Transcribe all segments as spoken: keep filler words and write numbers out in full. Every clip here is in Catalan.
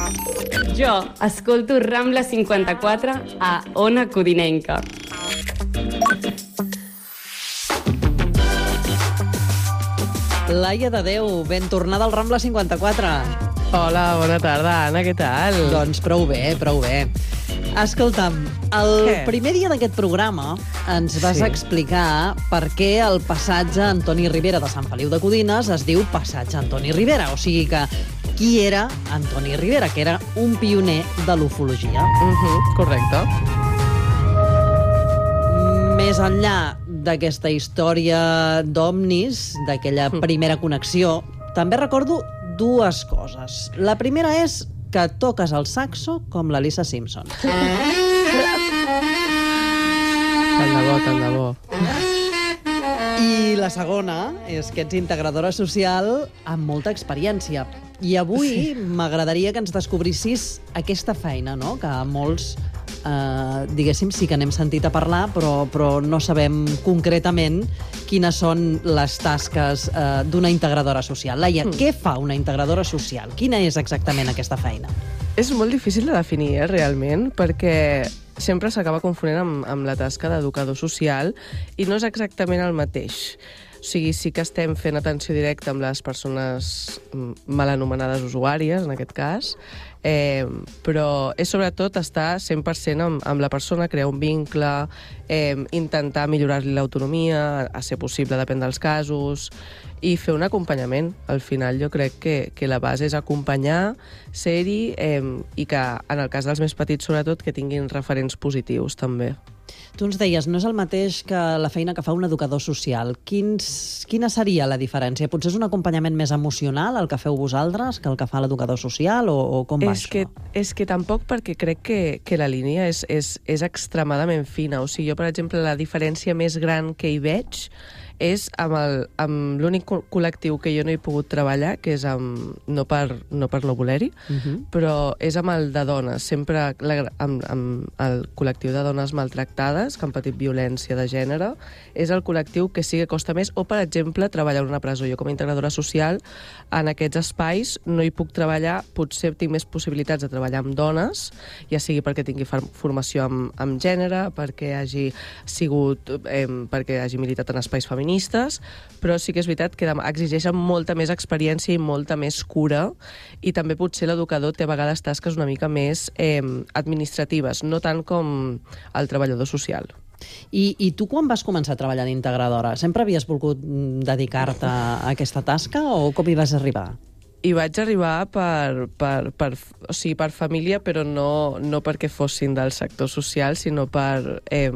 Jo escolto Rambla cinquanta-quatre a Ona Codinenca. Laia de Déu, ben tornada al Rambla cinquanta-quatre. Hola, bona tarda, Anna, què tal? Doncs prou bé, prou bé. Escolta'm, el Què? primer dia d'aquest programa ens vas Sí. explicar per què el passatge Antoni Ribera de Sant Feliu de Codines es diu passatge Antoni Ribera. O sigui que, qui era Antoni Ribera? Que era un pioner de l'ufologia. Uh -huh, correcte. Més enllà d'aquesta història d'omnis, d'aquella primera connexió, també recordo dues coses. La primera és que toques el saxo com la Lisa Simpson. Tant de bo, tant de bo. I la segona és que ets integradora social amb molta experiència. I avui m'agradaria que ens descobrissis aquesta feina, no?, que molts, eh, diguéssim, sí que n'hem sentit a parlar, però, però no sabem concretament quines són les tasques eh, d'una integradora social. Laia, mm. què fa una integradora social? Quina és exactament aquesta feina? És molt difícil de definir, eh, realment, perquè sempre s'acaba confonent amb, amb la tasca d'educador social i no és exactament el mateix. O sigui, sí que estem fent atenció directa amb les persones mal anomenades usuàries, en aquest cas, eh, però és sobretot estar cent per cent amb, amb la persona, crear un vincle, eh, intentar millorar-li l'autonomia, a ser possible, depèn dels casos, i fer un acompanyament. Al final jo crec que, que la base és acompanyar, ser-hi, eh, i que, en el cas dels més petits, sobretot, que tinguin referents positius, també. Tu ens deies, no és el mateix que la feina que fa un educador social. Quins, quina seria la diferència? Potser és un acompanyament més emocional, el que feu vosaltres, que el que fa l'educador social, o, o com va és això? Que, és que tampoc, perquè crec que, que la línia és, és, és extremadament fina. O sigui, jo, per exemple, la diferència més gran que hi veig és amb, el, amb l'únic col·lectiu que jo no he pogut treballar, que és amb, no per no, per no voler-hi, uh -huh. però és amb el de dones. Sempre la, amb, amb el col·lectiu de dones maltractades, que han patit violència de gènere, és el col·lectiu que sí que costa més, o, per exemple, treballar en una presó. Jo, com a integradora social, en aquests espais no hi puc treballar, potser tinc més possibilitats de treballar amb dones, ja sigui perquè tingui formació amb, amb gènere, perquè hagi sigut, eh, perquè hagi militat en espais feministes, però sí que és veritat que exigeixen molta més experiència i molta més cura, i també potser l'educador té a vegades tasques una mica més eh, administratives, no tant com el treballador social. I, I tu quan vas començar a treballar d'integradora? Sempre havies volgut dedicar-te a aquesta tasca o com hi vas arribar? Hi vaig arribar per, per, per, o sigui, per família, però no, no perquè fossin del sector social, sinó per, eh,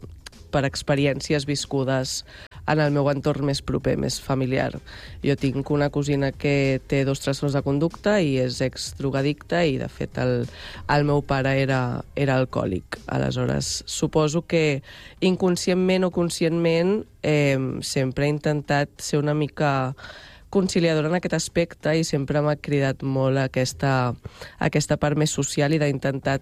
per experiències viscudes en el meu entorn més proper, més familiar. Jo tinc una cosina que té dos trastorns de conducta i és ex-drogadicta, i de fet el, el meu pare era, era alcohòlic. Aleshores, suposo que inconscientment o conscientment eh, sempre he intentat ser una mica conciliadora en aquest aspecte, i sempre m'ha cridat molt aquesta, aquesta part més social i d'intentar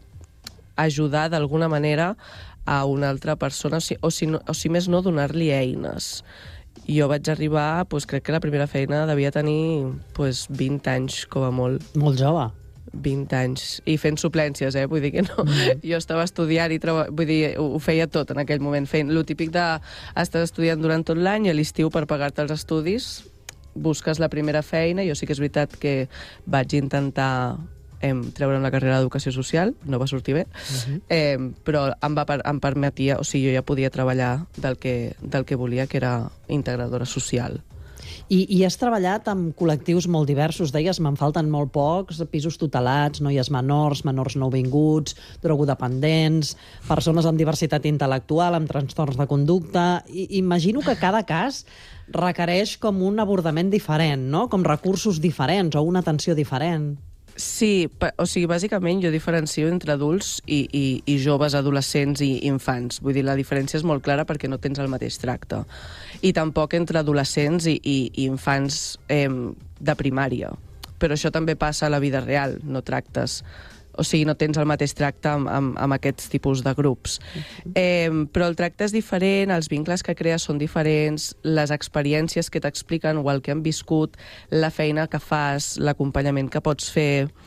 ajudar d'alguna manera a una altra persona, o si, o si, no, o si més no, donar-li eines. Jo vaig arribar, doncs, crec que la primera feina devia tenir doncs, vint anys, com a molt. Molt jove. vint anys. I fent suplències, eh? Vull dir que no. Mm. Jo estava estudiant i treba... vull dir, ho, ho feia tot en aquell moment. Fent lo típic d'estar estudiant durant tot l'any, i a l'estiu, per pagar-te els estudis, busques la primera feina. Jo sí que és veritat que vaig intentar em, treure una carrera d'educació social, no va sortir bé, uh-huh. eh, però em, va, em permetia, o sigui, jo ja podia treballar del que, del que volia, que era integradora social. I, I has treballat amb col·lectius molt diversos, deies, me'n falten molt pocs, pisos tutelats, noies menors, menors nouvinguts, drogodependents, persones amb diversitat intel·lectual, amb trastorns de conducta. I, imagino que cada cas requereix com un abordament diferent, no? Com recursos diferents o una atenció diferent. Sí, o sigui, bàsicament jo diferencio entre adults i, i, i joves, adolescents i infants. Vull dir, la diferència és molt clara perquè no tens el mateix tracte. I tampoc entre adolescents i, i, i infants eh, de primària. Però això també passa a la vida real, no tractes... O sigui, no tens el mateix tracte amb, amb, amb aquests tipus de grups. Uh-huh. Eh, però el tracte és diferent, els vincles que crees són diferents, les experiències que t'expliquen o el que han viscut, la feina que fas, l'acompanyament que pots fer...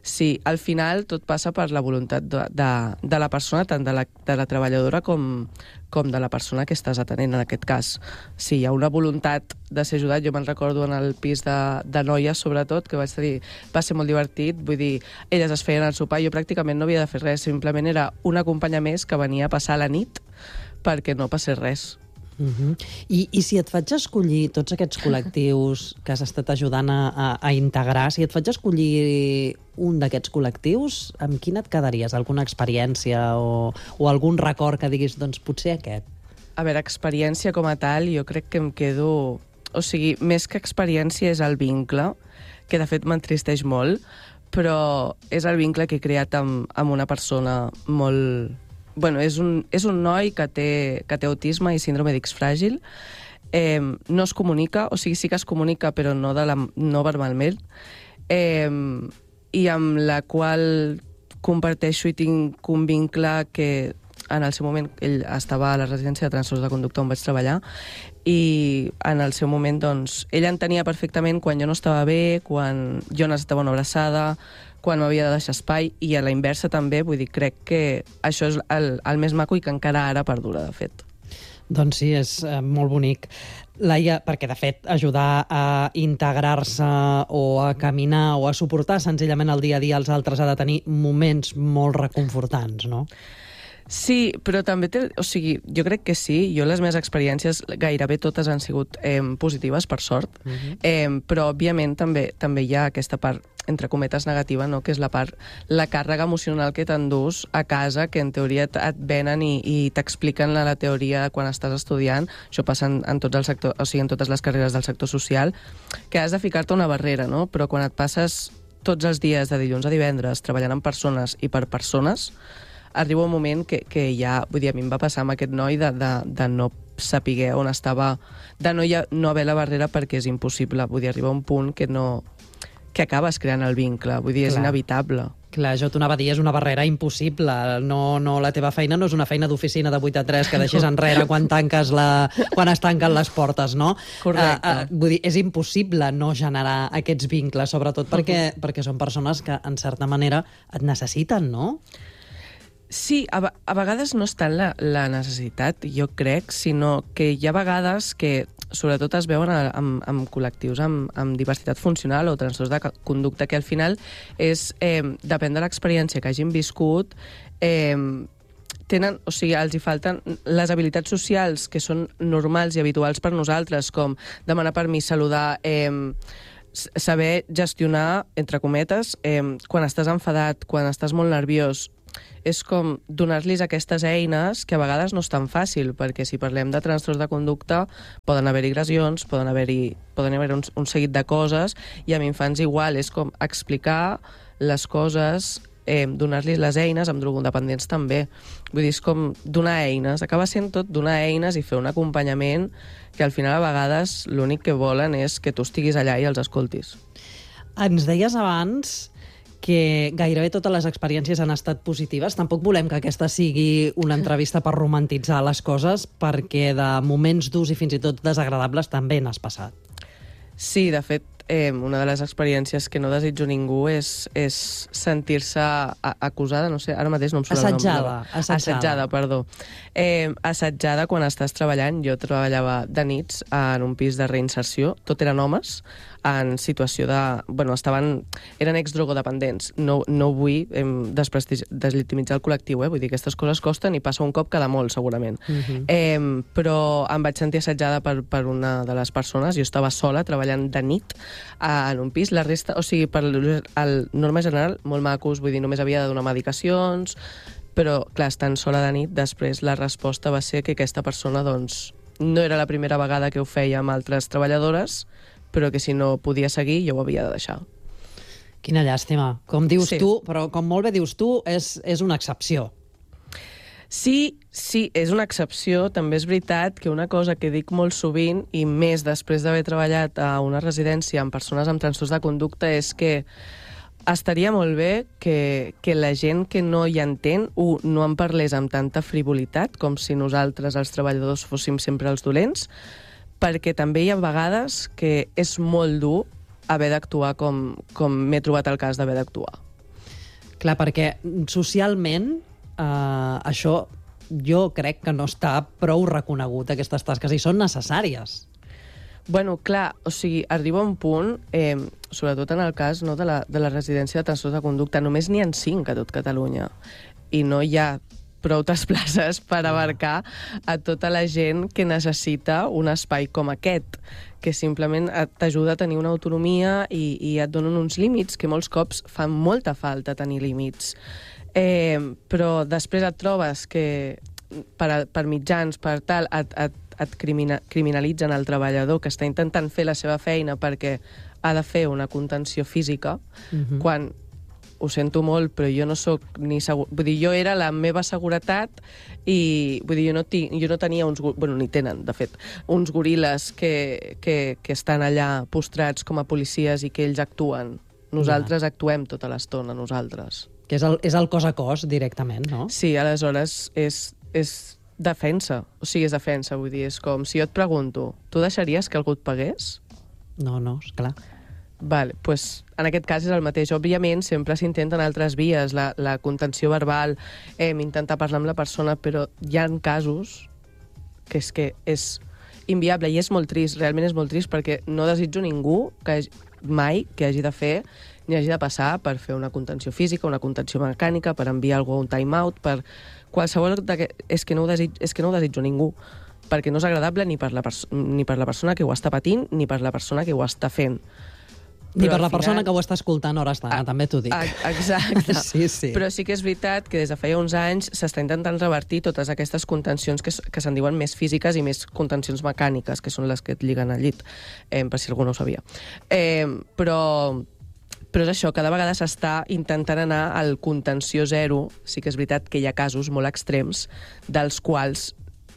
sí, al final tot passa per la voluntat de, de, de la persona, tant de la, de la treballadora com, com de la persona que estàs atenent, en aquest cas. Si hi ha una voluntat de ser ajudat, jo me'n recordo en el pis de, de noies, sobretot, que vaig dir, va ser molt divertit, vull dir, elles es feien el sopar, jo pràcticament no havia de fer res, simplement era una companya més que venia a passar la nit perquè no passés res. Uh-huh. I, I si et faig escollir tots aquests col·lectius que has estat ajudant a, a, a integrar, si et faig escollir un d'aquests col·lectius, amb quin et quedaries? Alguna experiència o, o algun record que diguis, doncs potser aquest? A veure, experiència com a tal, jo crec que em quedo... O sigui, més que experiència és el vincle, que de fet m'entristeix molt, però és el vincle que he creat amb, amb una persona molt... Bueno, és un, és un noi que té, que té autisme i síndrome d'X fràgil. Eh, no es comunica, o sigui, sí que es comunica, però no, de la, no verbalment. Eh, I amb la qual comparteixo i tinc un vincle que en el seu moment ell estava a la residència de trastorns de conducta on vaig treballar i en el seu moment, doncs, ell entenia perfectament quan jo no estava bé, quan jo necessitava una abraçada, quan m'havia de deixar espai, i a la inversa també, vull dir, crec que això és el, el més maco i que encara ara perdura, de fet. Doncs sí, és eh, molt bonic. Laia, perquè de fet ajudar a integrar-se o a caminar o a suportar senzillament el dia a dia als altres ha de tenir moments molt reconfortants, no? Sí, però també té... O sigui, jo crec que sí. Jo les meves experiències gairebé totes han sigut eh, positives, per sort. Uh-huh. eh, però, òbviament, també també hi ha aquesta part, entre cometes, negativa, no? Que és la part, la càrrega emocional que t'endús a casa, que en teoria et, et venen i, i t'expliquen la, la teoria quan estàs estudiant. Això passa en, en, tots el sector, o sigui, en totes les carreres del sector social, que has de ficar-te una barrera, no? Però quan et passes tots els dies, de dilluns a divendres, treballant amb persones i per persones, arriba un moment que, que ja, vull dir, a mi em va passar amb aquest noi de, de, de no saber on estava, de no, ha, no haver la barrera perquè és impossible. Vull dir, arriba un punt que no que acabes creant el vincle, vull dir, és Clar. inevitable. Clar, jo t'ho anava a dir, és una barrera impossible. No, no, la teva feina no és una feina d'oficina de vuit a tres que deixes enrere quan tanques la, quan es tanquen les portes, no? Correcte. Uh, uh, vull dir, és impossible no generar aquests vincles, sobretot perquè, uh-huh. perquè són persones que, en certa manera, et necessiten, no? Sí, a, a vegades no és tant la, la necessitat, jo crec, sinó que hi ha vegades que sobretot es veuen amb, amb col·lectius amb, amb diversitat funcional o trastorns de conducta, que al final és, eh, depèn de l'experiència que hagin viscut, eh, tenen, o sigui, els hi falten les habilitats socials que són normals i habituals per nosaltres, com demanar permís, saludar, eh, saber gestionar, entre cometes, eh, quan estàs enfadat, quan estàs molt nerviós. És com donar-los aquestes eines que a vegades no és tan fàcil, perquè si parlem de trastorns de conducta poden haver-hi agressions, poden haver-hi poden haver un, un seguit de coses, i amb infants igual, és com explicar les coses, eh, donar-los les eines, amb drogodependents també. Vull dir, és com donar eines, acaba sent tot donar eines i fer un acompanyament que al final a vegades l'únic que volen és que tu estiguis allà i els escoltis. Ens deies abans que gairebé totes les experiències han estat positives. Tampoc volem que aquesta sigui una entrevista per romantitzar les coses, perquè de moments durs i fins i tot desagradables també n'has passat. Sí, de fet, eh, una de les experiències que no desitjo ningú és, és sentir-se acusada, no sé, ara mateix no em surt assetjada, el nom. Assetjada. Assetjada, perdó. Eh, assetjada quan estàs treballant. Jo treballava de nits en un pis de reinserció, tot eren homes, en situació de... Bueno, estaven... Eren ex-drogodependents. No, no vull eh, deslegitimitzar el col·lectiu, eh? Vull dir, aquestes coses costen i passa un cop cada molt, segurament. Uh-huh. eh, però em vaig sentir assetjada per, per una de les persones. Jo estava sola, treballant de nit en un pis. La resta, o sigui, per el norma general, molt macos, vull dir, només havia de donar medicacions, però, clar, estant sola de nit, després la resposta va ser que aquesta persona, doncs, no era la primera vegada que ho feia amb altres treballadores, però que si no podia seguir jo ho havia de deixar. Quina llàstima. Com dius sí. tu, però com molt bé dius tu, és, és una excepció. Sí, sí, és una excepció. També és veritat que una cosa que dic molt sovint, i més després d'haver treballat a una residència amb persones amb trastorns de conducta, és que estaria molt bé que, que la gent que no hi entén o no en parlés amb tanta frivolitat, com si nosaltres, els treballadors, fóssim sempre els dolents, perquè també hi ha vegades que és molt dur haver d'actuar com, com m'he trobat el cas d'haver d'actuar. Clar, perquè socialment eh, això jo crec que no està prou reconegut, aquestes tasques, i són necessàries. Bueno, clar, o sigui, arriba un punt, eh, sobretot en el cas no, de, la, de la residència de trastorns de conducta, només n'hi ha cinc a tot Catalunya, i no hi ha proutes places per abarcar a tota la gent que necessita un espai com aquest, que simplement t'ajuda a tenir una autonomia i, i et donen uns límits que molts cops fan molta falta tenir límits. Eh, però després et trobes que per, per mitjans, per tal, et, et, et crimina, criminalitzen el treballador que està intentant fer la seva feina perquè ha de fer una contenció física, uh-huh. quan ho sento molt, però jo no sóc ni segur... Vull dir, jo era la meva seguretat i, vull dir, jo no, ti... jo no tenia uns... Bueno, ni tenen, de fet, uns goril·les que, que, que estan allà postrats com a policies i que ells actuen. Nosaltres ja. actuem tota l'estona, nosaltres. Que és el, és el cos a cos, directament, no? Sí, aleshores és, és defensa. O sigui, és defensa, vull dir, és com... Si jo et pregunto, tu deixaries que algú et pagués? No, no, esclar. Vale, pues, en aquest cas és el mateix. Òbviament, sempre s'intenten altres vies, la, la contenció verbal, eh, intentar parlar amb la persona, però hi ha casos que és que és inviable i és molt trist, realment és molt trist, perquè no desitjo ningú que hagi, mai que hagi de fer ni hagi de passar per fer una contenció física, una contenció mecànica, per enviar algú a un time-out, per qualsevol... És que no ho desitjo, és que no ho desitjo ningú, perquè no és agradable ni per, la ni per la persona que ho està patint ni per la persona que ho està fent. Ni per la persona que ho està escoltant a hores d'ara, ah, també t'ho dic. Exacte. Sí, sí. Però sí que és veritat que des de feia uns anys s'està intentant revertir totes aquestes contencions que, que se'n diuen més físiques i més contencions mecàniques, que són les que et lliguen al llit, eh, per si algú no ho sabia. Eh, però, però és això, cada vegada s'està intentant anar al contenció zero. Sí que és veritat que hi ha casos molt extrems dels quals...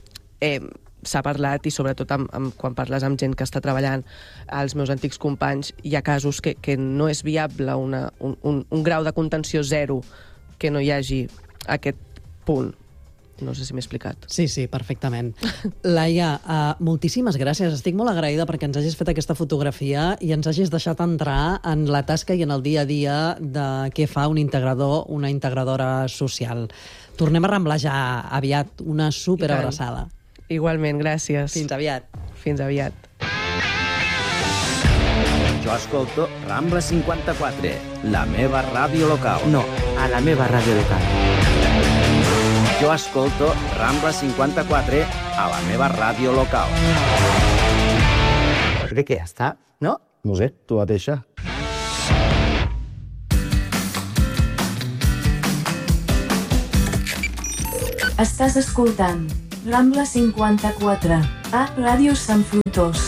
Eh, s'ha parlat, i sobretot amb, amb, quan parles amb gent que està treballant, els meus antics companys, hi ha casos que, que no és viable una, un, un, un grau de contenció zero, que no hi hagi aquest punt. No sé si m'he explicat. Sí, sí, perfectament. Laia, uh, moltíssimes gràcies. Estic molt agraïda perquè ens hagis fet aquesta fotografia i ens hagis deixat entrar en la tasca i en el dia a dia de què fa un integrador, una integradora social. Tornem a ramblejar aviat. Una superabraçada. Igualment, gràcies. Fins aviat. Fins aviat. Jo escolto Rambla cinquanta-quatre, la meva ràdio local. No, a la meva ràdio local. Jo escolto Rambla cinquanta-quatre a la meva ràdio local. Crec que ja està, no? No sé, tu mateixa. Estàs escoltant Rambla cinquanta-quatre, a Ràdio Sant Fruitós.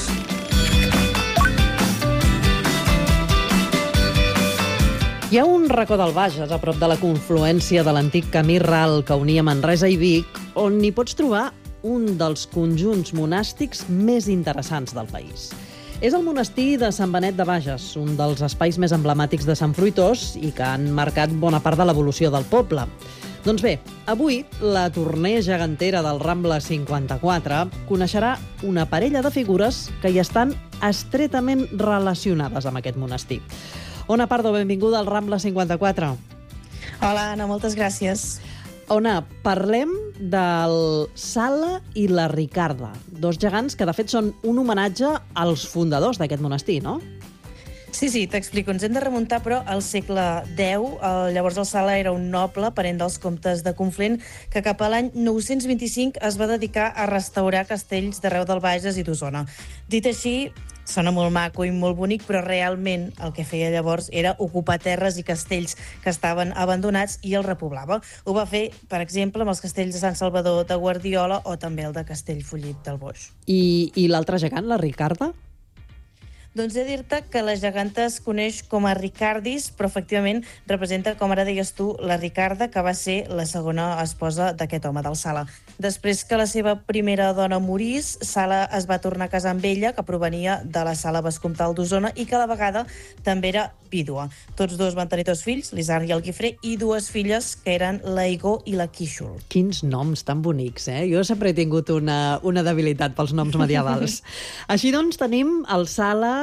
Hi ha un racó del Bages, a prop de la confluència de l'antic camí ral que unia Manresa i Vic, on hi pots trobar un dels conjunts monàstics més interessants del país. És el monestir de Sant Benet de Bages, un dels espais més emblemàtics de Sant Fruitós i que han marcat bona part de l'evolució del poble. Doncs bé, avui la tournée gegantera del Rambla cinquanta-quatre coneixerà una parella de figures que hi estan estretament relacionades amb aquest monestir. Ona Pardo, benvinguda al Rambla cinquanta-quatre. Hola, Anna, moltes gràcies. Ona, parlem del Sala i la Ricarda, dos gegants que de fet són un homenatge als fundadors d'aquest monestir, no? Sí, sí, t'explico. Ens hem de remuntar, però, al segle deu. El, llavors el Sala era un noble, parent dels comtes de Conflent, que cap a l'any nou-cents vint-i-cinc es va dedicar a restaurar castells d'arreu del Bages i d'Osona. Dit així, sona molt maco i molt bonic, però realment el que feia llavors era ocupar terres i castells que estaven abandonats i els repoblava. Ho va fer, per exemple, amb els castells de Sant Salvador de Guardiola o també el de Castellfollit del Boix. I, i l'altre gegant, la Ricarda? Doncs he de dir-te que la geganta es coneix com a Ricardis, però efectivament representa, com ara deies tu, la Ricarda, que va ser la segona esposa d'aquest home, del Sala. Després que la seva primera dona morís, Sala es va tornar a casar amb ella, que provenia de la Sala Vescomtal d'Osona i que a la vegada també era vídua. Tots dos van tenir dos fills, l'Isard i el Guifré, i dues filles, que eren la Igó i la Quíxol. Quins noms tan bonics, eh? Jo sempre he tingut una, una debilitat pels noms medievals. Així doncs, tenim el Sala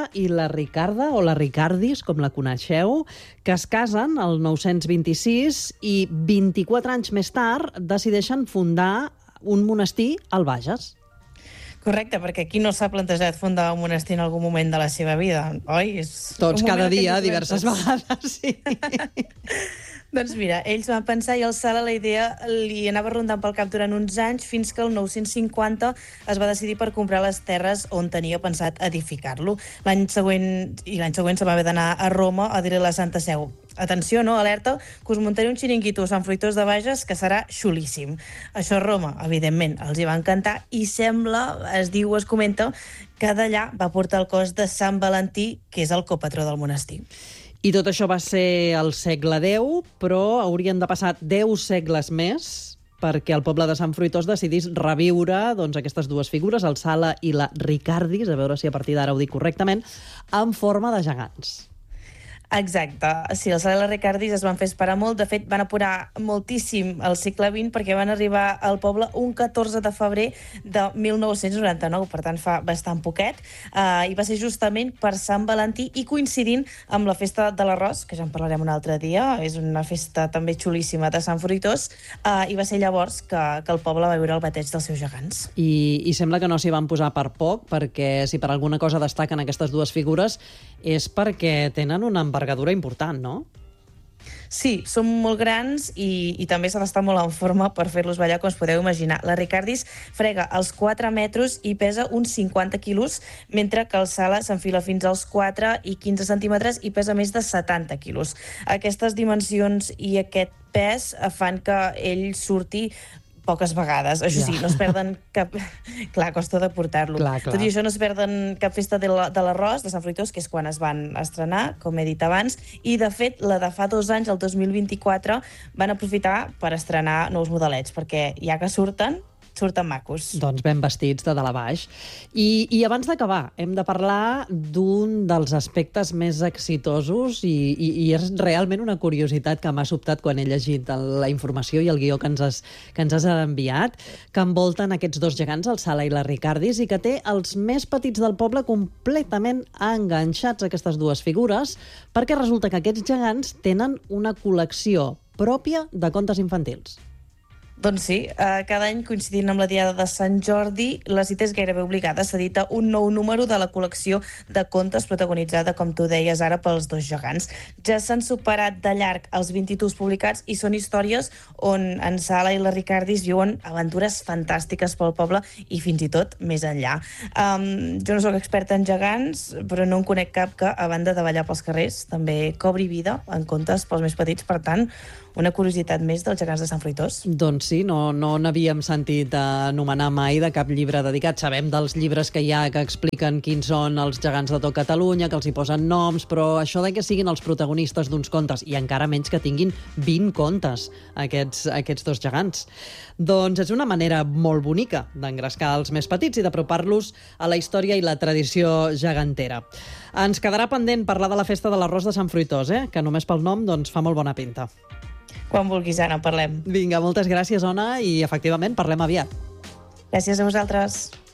i la Ricarda, o la Ricardis, com la coneixeu, que es casen el nou-cents vint-i-sis i vint-i-quatre anys més tard decideixen fundar un monestir al Bages. Correcte, perquè qui no s'ha plantejat fundar un monestir en algun moment de la seva vida, oi? És Tots un cada moment dia, que diverses vegades, sí. Doncs mira, ells van pensar i al Sala la idea li anava rondant pel cap durant uns anys fins que el nou-cents cinquanta es va decidir per comprar les terres on tenia pensat edificar-lo. L'any següent, i l'any següent se va haver d'anar a Roma a dir-li a la Santa Seu: atenció, no, alerta, que us muntaré un xiringuito a Sant Fruitós de Bages que serà xulíssim. Això a Roma, evidentment, els hi va encantar i sembla, es diu, es comenta, que d'allà va portar el cos de Sant Valentí, que és el copatró del monestir. I tot això va ser al segle deu, però haurien de passar deu segles més perquè el poble de Sant Fruitós decidís reviure doncs, aquestes dues figures, el Sala i la Ricardis, a veure si a partir d'ara ho dic correctament, en forma de gegants. Exacte. Sí, el Sala i la Ricardis es van fer esperar molt. De fet, van apurar moltíssim al segle vint perquè van arribar al poble un catorze de febrer de mil nou-cents noranta-nou, per tant fa bastant poquet, uh, i va ser justament per Sant Valentí i coincidint amb la festa de l'arròs, que ja en parlarem un altre dia, és una festa també xulíssima de Sant Fruitós, uh, i va ser llavors que, que el poble va viure el bateig dels seus gegants. I, i sembla que no s'hi van posar per poc, perquè si per alguna cosa destaquen aquestes dues figures és perquè tenen una envergadura important, no? Sí, són molt grans i, i també s'ha d'estar molt en forma per fer-los ballar, com us podeu imaginar. La Ricardis frega els quatre metres i pesa uns cinquanta quilos, mentre que el Sala s'enfila fins als quatre i quinze centímetres i pesa més de setanta quilos. Aquestes dimensions i aquest pes fan que ell surti poques vegades. Això sí, no es perden cap... Clar, costa de portar-lo. Clar, clar. Tot i això, no es perden cap festa de l'arròs de Sant Fruitós, que és quan es van estrenar, com he dit abans, i, de fet, la de fa dos anys, el dos mil vint-i-quatre, van aprofitar per estrenar nous modelets, perquè ja que surten, surten macos. Doncs ben vestits de dalt a baix. I, i abans d'acabar, hem de parlar d'un dels aspectes més exitosos i, i, i és realment una curiositat que m'ha sobtat quan he llegit la informació i el guió que ens has, que ens has enviat, que envolten aquests dos gegants, el Sala i la Ricardis, i que té els més petits del poble completament enganxats a aquestes dues figures, perquè resulta que aquests gegants tenen una col·lecció pròpia de contes infantils. Doncs sí, cada any, coincidint amb la Diada de Sant Jordi, la cita és gairebé obligada. S'edita un nou número de la col·lecció de contes protagonitzada, com tu deies ara, pels dos gegants. Ja s'han superat de llarg els vint títols publicats i són històries on en Sala i la Ricardis viuen aventures fantàstiques pel poble i fins i tot més enllà. Um, jo no sóc experta en gegants, però no en conec cap que, a banda de ballar pels carrers, també cobri vida en contes pels més petits. Per tant, una curiositat més dels gegants de Sant Fruitós. Doncs sí, no no n'havíem sentit anomenar mai de cap llibre dedicat. Sabem dels llibres que hi ha que expliquen quins són els gegants de tot Catalunya, que els hi posen noms, però això de que siguin els protagonistes d'uns contes, i encara menys que tinguin vint contes, aquests, aquests dos gegants. Doncs és una manera molt bonica d'engrescar els més petits i d'apropar-los a la història i la tradició gegantera. Ens quedarà pendent parlar de la festa de l'arròs de Sant Fruitós, eh? Que només pel nom doncs, fa molt bona pinta. Quan vulguis, Anna, parlem. Vinga, moltes gràcies, Ona, i efectivament parlem aviat. Gràcies a vosaltres.